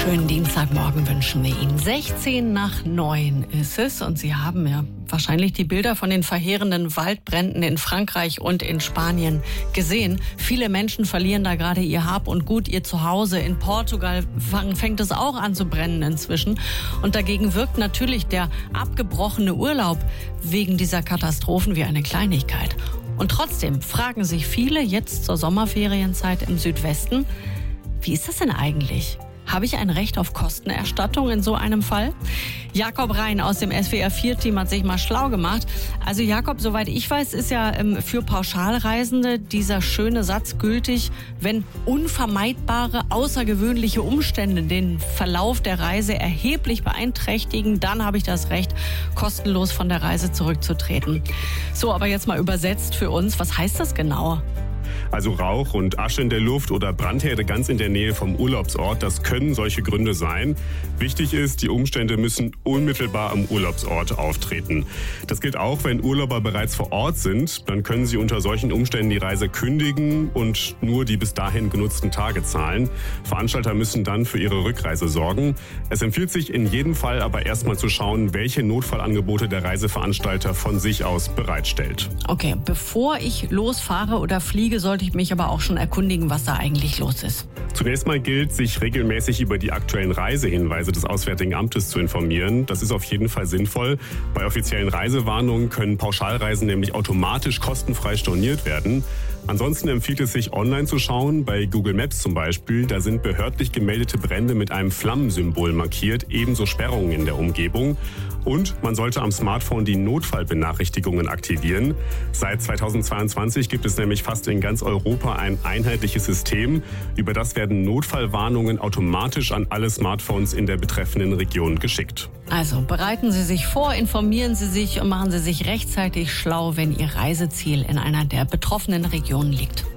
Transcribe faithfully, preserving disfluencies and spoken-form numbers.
Schönen Dienstagmorgen wünschen wir Ihnen. sechzehn nach neun ist es und Sie haben ja wahrscheinlich die Bilder von den verheerenden Waldbränden in Frankreich und in Spanien gesehen. Viele Menschen verlieren da gerade ihr Hab und Gut, ihr Zuhause. In Portugal fängt es auch an zu brennen inzwischen. Und dagegen wirkt natürlich der abgebrochene Urlaub wegen dieser Katastrophen wie eine Kleinigkeit. Und trotzdem fragen sich viele jetzt zur Sommerferienzeit im Südwesten, wie ist das denn eigentlich? Habe ich ein Recht auf Kostenerstattung in so einem Fall? Jakob Rhein aus dem S W R vier Team hat sich mal schlau gemacht. Also Jakob, soweit ich weiß, ist ja ähm, für Pauschalreisende dieser schöne Satz gültig, wenn unvermeidbare, außergewöhnliche Umstände den Verlauf der Reise erheblich beeinträchtigen, dann habe ich das Recht, kostenlos von der Reise zurückzutreten. So, aber jetzt mal übersetzt für uns, was heißt das genau? Also Rauch und Asche in der Luft oder Brandherde ganz in der Nähe vom Urlaubsort, das können solche Gründe sein. Wichtig ist, die Umstände müssen unmittelbar am Urlaubsort auftreten. Das gilt auch, wenn Urlauber bereits vor Ort sind. Dann können sie unter solchen Umständen die Reise kündigen und nur die bis dahin genutzten Tage zahlen. Veranstalter müssen dann für ihre Rückreise sorgen. Es empfiehlt sich in jedem Fall aber erstmal zu schauen, welche Notfallangebote der Reiseveranstalter von sich aus bereitstellt. Okay, bevor ich losfahre oder fliege, sollte ich mich aber auch schon erkundigen, was da eigentlich los ist. Zunächst mal gilt, sich regelmäßig über die aktuellen Reisehinweise des Auswärtigen Amtes zu informieren. Das ist auf jeden Fall sinnvoll. Bei offiziellen Reisewarnungen können Pauschalreisen nämlich automatisch kostenfrei storniert werden. Ansonsten empfiehlt es sich, online zu schauen. Bei Google Maps zum Beispiel, da sind behördlich gemeldete Brände mit einem Flammensymbol markiert, ebenso Sperrungen in der Umgebung. Und man sollte am Smartphone die Notfallbenachrichtigungen aktivieren. Seit zweitausendzweiundzwanzig gibt es nämlich fast in ganz Europa ein einheitliches System. Über das werden Notfallwarnungen automatisch an alle Smartphones in der betreffenden Region geschickt. Also bereiten Sie sich vor, informieren Sie sich und machen Sie sich rechtzeitig schlau, wenn Ihr Reiseziel in einer der betroffenen Regionen liegt.